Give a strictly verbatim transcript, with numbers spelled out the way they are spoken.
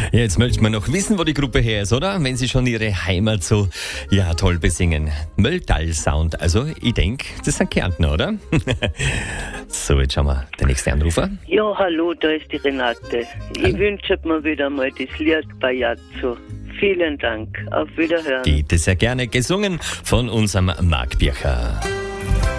Ja, jetzt möchte man noch wissen, wo die Gruppe her ist, oder? Wenn sie schon ihre Heimat so, ja, toll besingen. Mölltal Sound. Also, ich denke, das sind Kärntner, oder? So, jetzt schauen wir. Der nächste Anrufer. Ja, hallo, da ist die Renate. Ich wünsche mir wieder mal das Lied Bajazzo. Vielen Dank. Auf Wiederhören. Bitte sehr gerne gesungen von unserem Marc Bircher.